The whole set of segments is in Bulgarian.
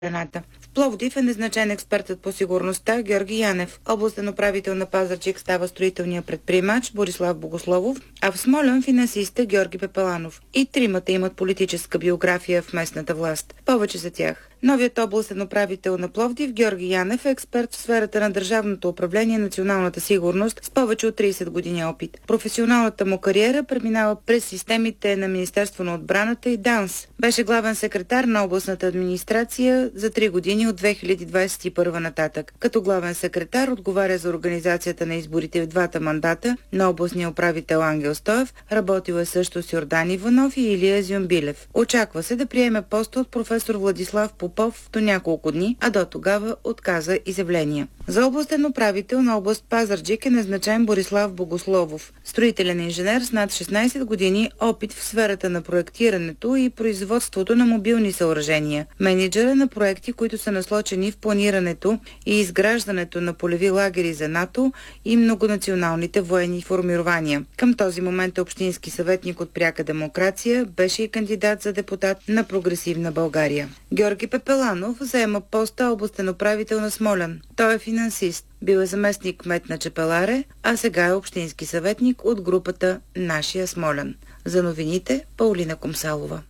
страната. В Пловдив е назначен експертът по сигурността Георги Янев. Областен управител на Пазарджик става строителният предприемач Борислав Богословов, а в Смолян финансист е Георги Пепеланов. И тримата имат политическа биография в местната власт. Повече за тях. Новият областен управител на Пловдив Георги Янев е експерт в сферата на държавното управление и националната сигурност с повече от 30 години опит. Професионалната му кариера преминава през системите на Министерство на отбраната и ДАНС. Беше главен секретар на областната администрация за 3 години от 2021 нататък. Като главен секретар отговаря за организацията на изборите в двата мандата на областния управител Ангел Стоев, работил е също с Йордан Иванов и Илия Зюмбилев. Очаква се да приеме поста от професор Владислав Попов до няколко дни, а до тогава отказа изявления. За областен управител на област Пазарджик е назначен Борислав Богословов, строителен инженер с над 16 години опит в сферата на проектирането и производството на мобилни съоръжения. Мениджър е на проекти, които са насочени в планирането и изграждането на полеви лагери за НАТО и многонационалните военни формирования. Към този момент е общински съветник от Пряка демокрация, беше и кандидат за депутат на Прогресивна България. Георги Пепеланов заема поста областен управител на Смолян. Той е финансист. Бил е заместник кмет на Чепеларе, а сега е общински съветник от групата Нашия Смолян. За новините Паулина Комсалова.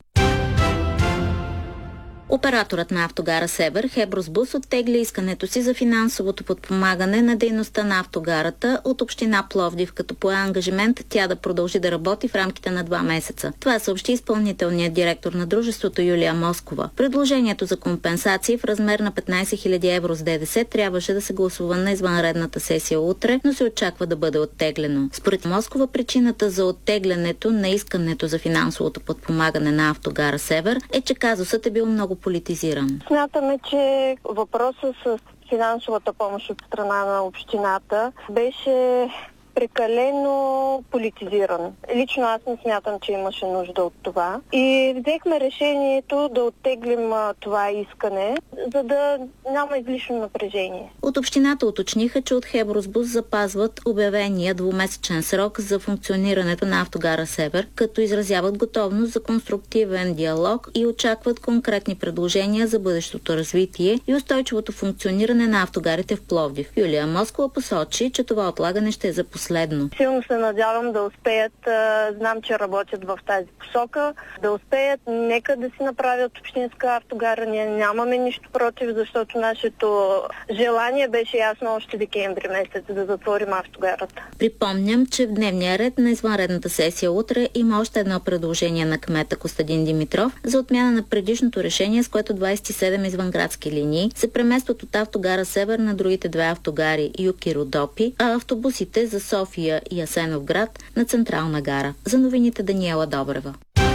Операторът на автогара Север, Хебросбус, оттегли искането си за финансовото подпомагане на дейността на автогарата от община Пловдив, като пое ангажимент тя да продължи да работи в рамките на 2 месеца. Това съобщи изпълнителният директор на дружеството Юлия Москова. Предложението за компенсации в размер на 15 000 евро с ДДС трябваше да се гласува на извънредната сесия утре, но се очаква да бъде оттеглено. Според Москова причината за оттеглянето на искането за финансовото подпомагане на автогара Север е, че казусът е бил много политизиран. Смятаме, че въпросът с финансовата помощ от страна на общината беше прекалено политизиран. Лично аз не смятам, че имаше нужда от това. И взехме решението да оттеглим това искане, за да няма излишно напрежение. От общината уточниха, че от Хебросбус запазват обявения 2-месечен срок за функционирането на автогара Север, като изразяват готовност за конструктивен диалог и очакват конкретни предложения за бъдещото развитие и устойчивото функциониране на автогарите в Пловдив. Юлия Москова посочи, че това отлагане ще е за последно. Силно се надявам да успеят, знам, че работят в тази посока, да успеят, нека да си направят общинска автогара. Ние нямаме нищо против, защото нашето желание беше ясно още декември месец да затворим автогарата. Припомням, че в дневния ред на извънредната сесия утре има още едно предложение на кмета Костадин Димитров за отмяна на предишното решение, с което 27 извънградски линии се преместват от автогара Север на другите 2 автогари Юг и Родопи, а автобусите за София и Асеновград на Централна гара. За новините Даниела Добрева.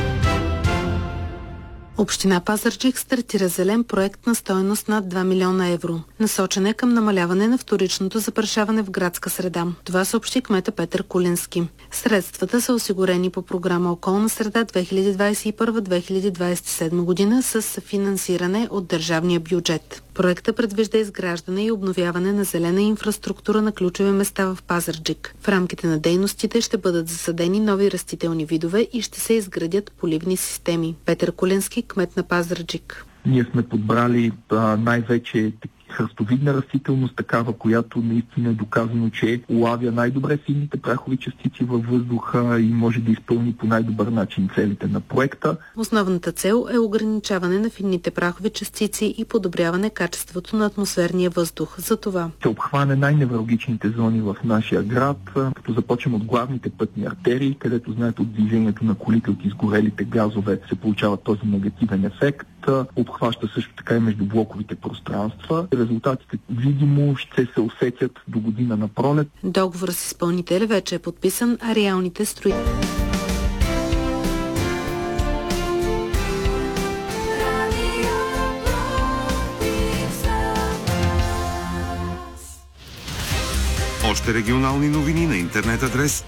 Община Пазарджик стартира зелен проект на стойност над 2 милиона евро. Насочен е към намаляване на вторичното запрашаване в градска среда. Това съобщи кмета Петър Кулински. Средствата са осигурени по програма Околна среда 2021-2027 година с финансиране от държавния бюджет. Проектът предвижда изграждане и обновяване на зелена инфраструктура на ключови места в Пазарджик. В рамките на дейностите ще бъдат засадени нови растителни видове и ще се изградят поливни системи. Петър Кулински, кмет на Пазарджик. Ние сме подбрали най-вече храстовидна растителност, такава, която наистина е доказано, че улавя най-добре финните прахови частици във въздуха и може да изпълни по най-добър начин целите на проекта. Основната цел е ограничаване на финните прахови частици и подобряване качеството на атмосферния въздух. За това се обхване най-невралгичните зони в нашия град, като започнем от главните пътни артерии, където знаете от движението на колите от изгорелите газове се получава този негативен ефект. Обхваща също така и междублоковите пространства. Резултатите видимо ще се усетят до година на пролет. Договор с изпълнителя вече е подписан, а реалните строители. Още регионални новини на интернет адрес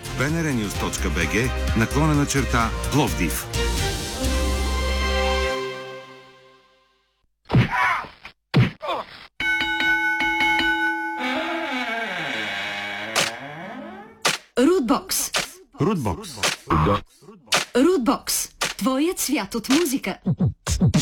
bnrnews.bg/Пловдив. Рудбокс. Рудбокс. Рудбокс. Твоят свят от музика.